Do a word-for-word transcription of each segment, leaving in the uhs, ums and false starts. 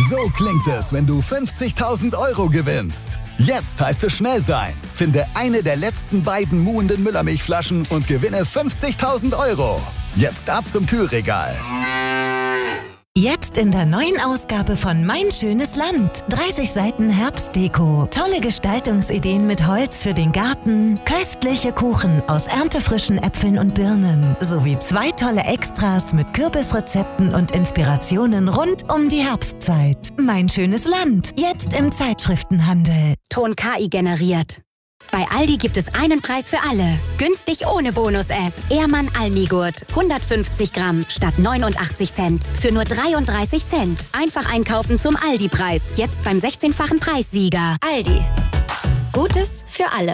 So klingt es, wenn du fünfzigtausend Euro gewinnst. Jetzt heißt es schnell sein. Finde eine der letzten beiden muhenden Müllermilchflaschen und gewinne fünfzigtausend Euro. Jetzt ab zum Kühlregal. Jetzt in der neuen Ausgabe von Mein schönes Land. dreißig Seiten Herbstdeko. Tolle Gestaltungsideen mit Holz für den Garten. Köstliche Kuchen aus erntefrischen Äpfeln und Birnen. Sowie zwei tolle Extras mit Kürbisrezepten und Inspirationen rund um die Herbstzeit. Mein schönes Land. Jetzt im Zeitschriftenhandel. Ton K I generiert. Bei Aldi gibt es einen Preis für alle. Günstig ohne Bonus-App. Ehrmann Almigurt. hundertfünfzig Gramm statt neunundachtzig Cent. Für nur dreiunddreißig Cent. Einfach einkaufen zum Aldi-Preis. Jetzt beim sechzehnfachen Preissieger. Aldi. Gutes für alle.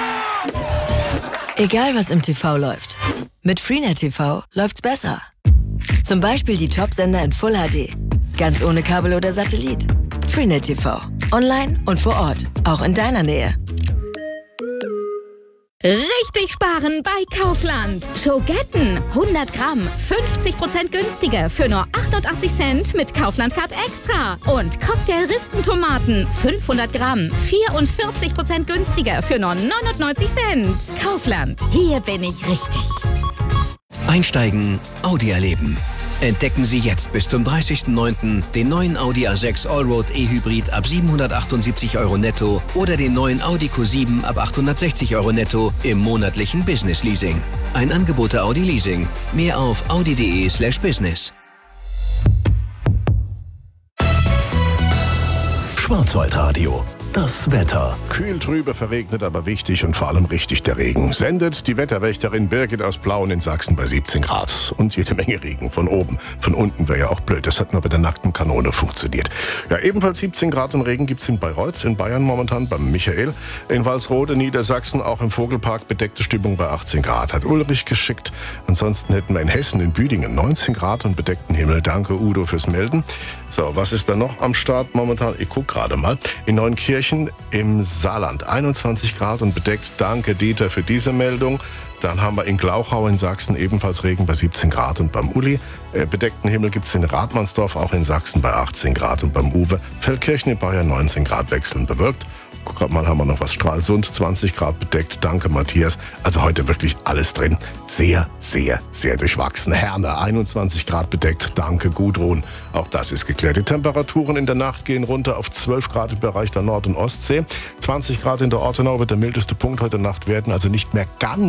Egal was im T V läuft. Mit Freenet T V läuft's besser. Zum Beispiel die Top-Sender in Full H D. Ganz ohne Kabel oder Satellit. Freenet T V. Online und vor Ort. Auch in deiner Nähe. Richtig sparen bei Kaufland. Schogetten hundert Gramm, fünfzig Prozent günstiger für nur achtundachtzig Cent mit Kaufland Card Extra. Und Cocktail-Rispentomaten fünfhundert Gramm, vierundvierzig Prozent günstiger für nur neunundneunzig Cent. Kaufland, hier bin ich richtig. Einsteigen, Audi erleben. Entdecken Sie jetzt bis zum dreißigsten neunten den neuen Audi A sechs Allroad E-Hybrid ab siebenhundertachtundsiebzig Euro netto oder den neuen Audi Q sieben ab achthundertsechzig Euro netto im monatlichen Business Leasing. Ein Angebot der Audi Leasing. Mehr auf audi.de slash business. Schwarzwaldradio. Das Wetter. Kühl, trübe, verregnet, aber wichtig und vor allem richtig der Regen. Sendet die Wetterwächterin Birgit aus Plauen in Sachsen bei siebzehn Grad. Und jede Menge Regen von oben. Von unten wäre ja auch blöd. Das hat nur bei der nackten Kanone funktioniert. Ja, ebenfalls siebzehn Grad und Regen gibt's in Bayreuth, in Bayern momentan, beim Michael. In Walsrode, Niedersachsen, auch im Vogelpark bedeckte Stimmung bei achtzehn Grad. Hat Ulrich geschickt. Ansonsten hätten wir in Hessen, in Büdingen, neunzehn Grad und bedeckten Himmel. Danke, Udo, fürs Melden. So, was ist da noch am Start momentan? Ich guck gerade mal. In Neunkirchen im Saarland einundzwanzig Grad und bedeckt. Danke, Dieter, für diese Meldung. Dann haben wir in Glauchau in Sachsen ebenfalls Regen bei siebzehn Grad und beim Uli. Äh, bedeckten Himmel gibt es in Radmannsdorf, auch in Sachsen bei achtzehn Grad und beim Uwe. Feldkirchen in Bayern neunzehn Grad wechselnd bewölkt. Guck grad mal, haben wir noch was. Stralsund, zwanzig Grad bedeckt. Danke, Matthias. Also heute wirklich alles drin. Sehr, sehr, sehr durchwachsen. Herne, einundzwanzig Grad bedeckt. Danke, Gudrun. Auch das ist geklärt. Die Temperaturen in der Nacht gehen runter auf zwölf Grad im Bereich der Nord- und Ostsee. zwanzig Grad in der Ortenau wird der mildeste Punkt heute Nacht werden. Also nicht mehr ganz